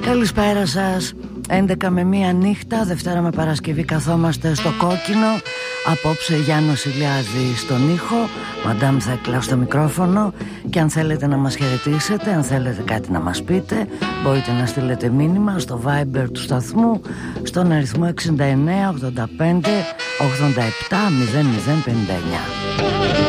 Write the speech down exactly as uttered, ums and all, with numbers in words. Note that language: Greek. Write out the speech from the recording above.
Καλησπέρα σας. έντεκα με μία νύχτα, Δευτέρα με Παρασκευή, καθόμαστε στο κόκκινο. Απόψε Γιάννος Ηλιάδη στον ήχο, Μαντάμ Θέκλα στο μικρόφωνο. Και αν θέλετε να μας χαιρετήσετε, αν θέλετε κάτι να μας πείτε, μπορείτε να στείλετε μήνυμα στο Viber του σταθμού στον αριθμό εξήντα εννέα ογδόντα πέντε ογδόντα επτά μηδέν μηδέν πενήντα εννέα.